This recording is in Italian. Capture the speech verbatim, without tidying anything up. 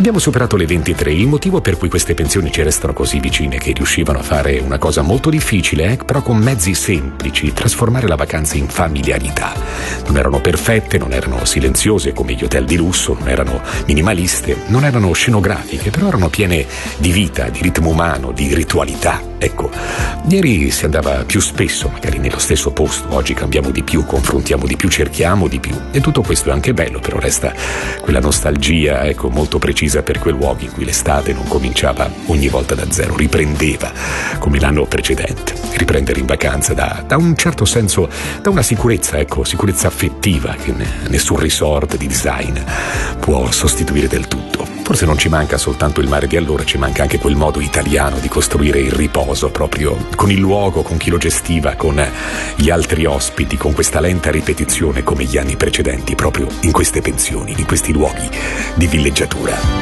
Abbiamo superato le ventitré, il motivo per cui queste pensioni ci restano così vicine è che riuscivano a fare una cosa molto difficile, eh, però con mezzi semplici, trasformare la vacanza in familiarità. Non erano perfette, non erano silenziose come gli hotel di lusso, non erano minimaliste, non erano scenografiche, però erano piene di vita, di ritmo umano, di ritualità. Ecco, ieri si andava più spesso, magari nello stesso posto, oggi cambiamo di più, confrontiamo di più, cerchiamo di più, e tutto questo è anche bello, però resta quella nostalgia, ecco, molto precisa per quei luoghi in cui l'estate non cominciava ogni volta da zero, riprendeva come l'anno precedente. Riprendere in vacanza da, da un certo senso, da una sicurezza, ecco, sicurezza affettiva che nessun resort di design può sostituire del tutto. Forse non ci manca soltanto il mare di allora, ci manca anche quel modo italiano di costruire il riposo, proprio con il luogo, con chi lo gestiva, con gli altri ospiti, con questa lenta ripetizione come gli anni precedenti, proprio in queste pensioni, in questi luoghi di villeggiatura.